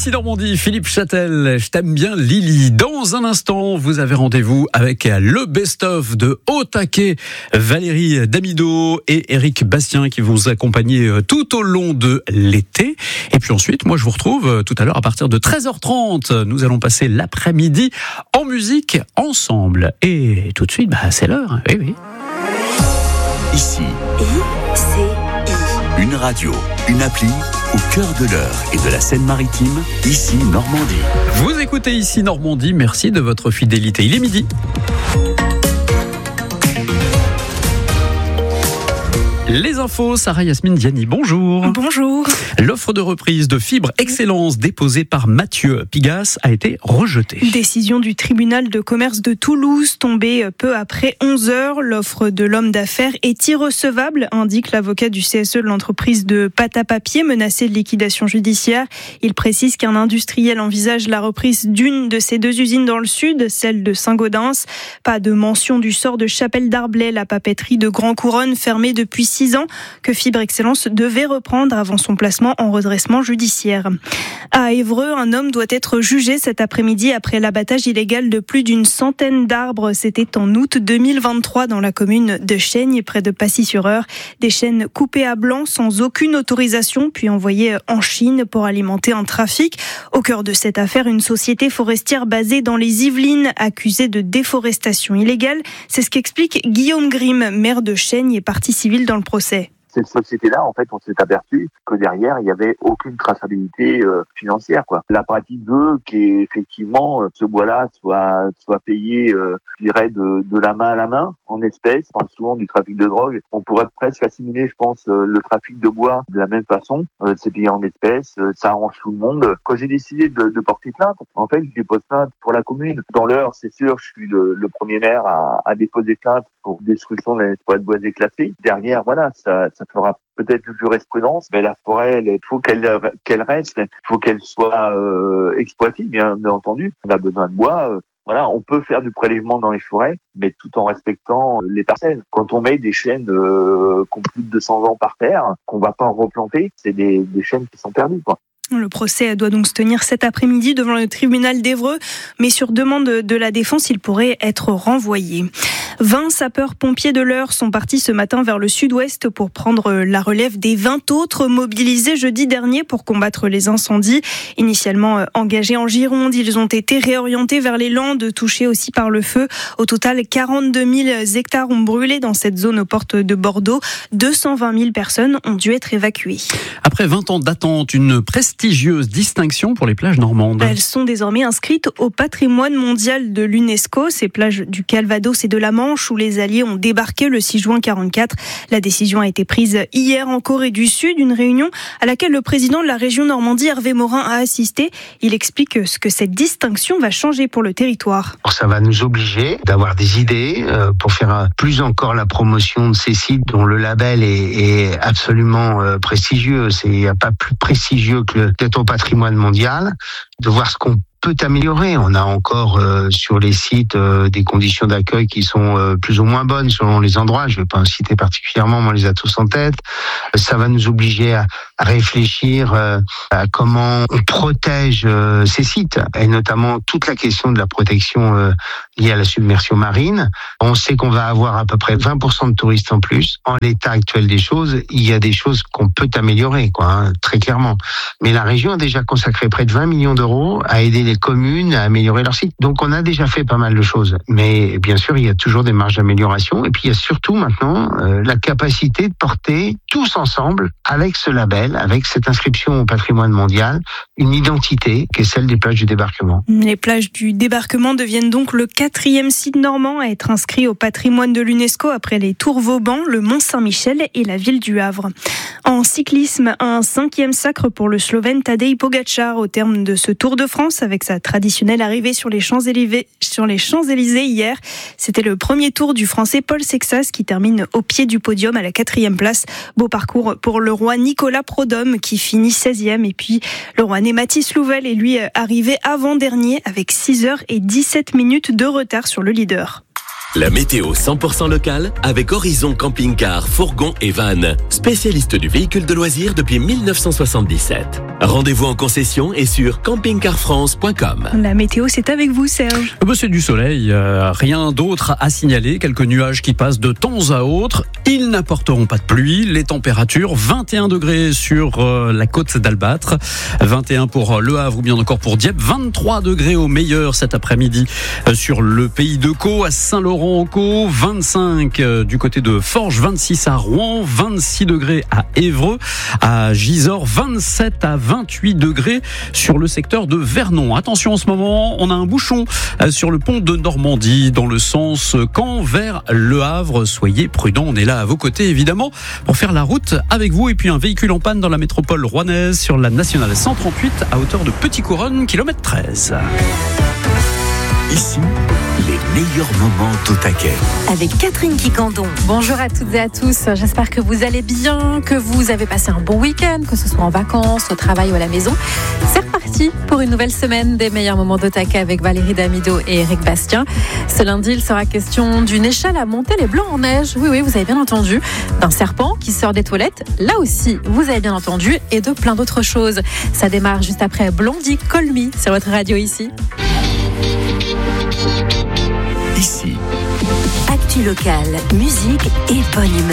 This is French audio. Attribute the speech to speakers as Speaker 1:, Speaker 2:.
Speaker 1: Ici Normandie, Philippe Châtel, je t'aime bien Lily. Dans un instant, vous avez rendez-vous avec le best-of de Au Taquet, Valérie Damido et Éric Bastien qui vont vous accompagner tout au long de l'été. Et puis ensuite, moi je vous retrouve tout à l'heure à partir de 13h30. Nous allons passer l'après-midi en musique ensemble. Et tout de suite, c'est l'heure. Oui, oui.
Speaker 2: Ici, une radio, une appli au cœur de l'Eure et de la Seine-Maritime, Ici Normandie.
Speaker 1: Vous écoutez Ici Normandie, merci de votre fidélité. Il est midi. Les infos, Sarah Yasmine Diani, bonjour.
Speaker 3: Bonjour.
Speaker 1: L'offre de reprise de Fibre Excellence déposée par Mathieu Pigasse a été rejetée.
Speaker 3: Décision du tribunal de commerce de Toulouse tombée peu après 11h. L'offre de l'homme d'affaires est irrecevable, indique l'avocat du CSE de l'entreprise de pâte à papier menacée de liquidation judiciaire. Il précise qu'un industriel envisage la reprise d'une de ses deux usines dans le sud, celle de Saint-Gaudens. Pas de mention du sort de Chapelle d'Arblay, la papeterie de Grand Couronne fermée depuis 6 ans que Fibre Excellence devait reprendre avant son placement en redressement judiciaire. À Évreux, un homme doit être jugé cet après-midi après l'abattage illégal de plus d'une centaine d'arbres. C'était en août 2023 dans la commune de Chaigne, près de Pacy-sur-Eure. Des chênes coupés à blanc sans aucune autorisation, puis envoyés en Chine pour alimenter un trafic. Au cœur de cette affaire, une société forestière basée dans les Yvelines, accusée de déforestation illégale. C'est ce qu'explique Guillaume Grimm, maire de Chaigne et partie civile dans le procès.
Speaker 4: Cette société-là, en fait, on s'est aperçu que derrière, il n'y avait aucune traçabilité financière, quoi. La pratique veut qu'effectivement, ce bois-là soit payé, je dirais, de la main à la main, en espèces. On parle souvent du trafic de drogue. On pourrait presque assimiler, je pense, le trafic de bois de la même façon. C'est payé en espèces, ça arrange tout le monde. Quand j'ai décidé de porter plainte, en fait, je dépose plainte pour la commune. Dans l'Eure, c'est sûr, je suis le premier maire à déposer plainte pour destruction de la forêt de boisés classée. Derrière, voilà, ça fera peut-être une jurisprudence, mais la forêt, il faut qu'elle reste, il faut qu'elle soit exploitée, bien entendu. On a besoin de bois. Voilà, on peut faire du prélèvement dans les forêts, mais tout en respectant les parcelles. Quand on met des chênes qui ont plus de 200 ans par terre, qu'on va pas replanter, c'est des chênes qui sont perdus, quoi.
Speaker 3: Le procès doit donc se tenir cet après-midi devant le tribunal d'Évreux, mais sur demande de la défense, il pourrait être renvoyé. 20 sapeurs-pompiers de l'Eure sont partis ce matin vers le sud-ouest pour prendre la relève des 20 autres mobilisés jeudi dernier pour combattre les incendies. Initialement engagés en Gironde, ils ont été réorientés vers les Landes, touchées aussi par le feu. Au total, 42 000 hectares ont brûlé dans cette zone aux portes de Bordeaux. 220 000 personnes ont dû être évacuées.
Speaker 1: Après 20 ans d'attente, une prestigieuse distinction pour les plages normandes.
Speaker 3: Elles sont désormais inscrites au patrimoine mondial de l'UNESCO. Ces plages du Calvados et de la Manche où les Alliés ont débarqué le 6 juin 1944. La décision a été prise hier en Corée du Sud, une réunion à laquelle le président de la région Normandie, Hervé Morin, a assisté. Il explique ce que cette distinction va changer pour le territoire.
Speaker 5: Ça va nous obliger d'avoir des idées pour faire plus encore la promotion de ces sites dont le label est absolument prestigieux. Il n'y a pas plus prestigieux que d'être au patrimoine mondial, de voir ce qu'on peut améliorer. On a encore sur les sites des conditions d'accueil qui sont plus ou moins bonnes selon les endroits. Je ne vais pas en citer particulièrement, mais on les a tous en tête. Ça va nous obliger à réfléchir à comment on protège ces sites, et notamment toute la question de la protection liée à la submersion marine. On sait qu'on va avoir à peu près 20% de touristes en plus. En l'état actuel des choses, il y a des choses qu'on peut améliorer, très clairement. Mais la région a déjà consacré près de 20 millions d'euros à aider les communes à améliorer leur site. Donc on a déjà fait pas mal de choses. Mais bien sûr, il y a toujours des marges d'amélioration. Et puis il y a surtout maintenant la capacité de porter tous ensemble, avec ce label, avec cette inscription au patrimoine mondial, une identité qui est celle des plages du débarquement.
Speaker 3: Les plages du débarquement deviennent donc le 4e site normand à être inscrit au patrimoine de l'UNESCO après les Tours Vauban, le Mont Saint-Michel et la ville du Havre. En cyclisme, un 5e sacre pour le Slovène Tadej Pogačar au terme de ce Tour de France avec sa traditionnelle arrivée sur les Champs-Élysées hier. C'était le premier tour du Français Paul Sexas qui termine au pied du podium à la 4e place. Beau parcours pour le roi Nicolas Prodhomme qui finit 16e et puis le Rouennais Mathis Louvel est lui arrivé avant-dernier avec 6h17 de retard sur le leader.
Speaker 6: La météo 100% locale avec Horizon Camping-Car, Fourgon et Van. Spécialiste du véhicule de loisirs depuis 1977. Rendez-vous en concession et sur campingcarfrance.com.
Speaker 3: La météo, c'est avec vous, Serge.
Speaker 1: C'est du soleil, rien d'autre à signaler. Quelques nuages qui passent de temps à autre. Ils n'apporteront pas de pluie. Les températures, 21 degrés sur la côte d'Albâtre, 21 pour Le Havre ou bien encore pour Dieppe, 23 degrés au meilleur cet après-midi sur le pays de Caux, à Saint-Laurent-en-Caux, 25 du côté de Forges, 26 à Rouen, 26 degrés à Évreux, à Gisors, 27 à 28 degrés sur le secteur de Vernon. Attention, en ce moment, on a un bouchon sur le pont de Normandie dans le sens Caen vers Le Havre. Soyez prudents, on est là à vos côtés évidemment pour faire la route avec vous. Et puis un véhicule en panne dans la métropole rouennaise sur la nationale 138 à hauteur de Petit-Couronne, kilomètre 13.
Speaker 2: Ici, les meilleurs moments d'Au Taquet.
Speaker 7: Avec Catherine Quicandon. Bonjour à toutes et à tous. J'espère que vous allez bien, que vous avez passé un bon week-end, que ce soit en vacances, au travail ou à la maison. C'est reparti pour une nouvelle semaine des meilleurs moments d'Au Taquet avec Valérie Damido et Éric Bastien. Ce lundi, il sera question d'une échelle à monter les blancs en neige. Oui, vous avez bien entendu. D'un serpent qui sort des toilettes. Là aussi, vous avez bien entendu. Et de plein d'autres choses. Ça démarre juste après Blondie Call Me sur votre radio ici.
Speaker 2: Ici.
Speaker 7: Actu locale, musique et bonne humeur.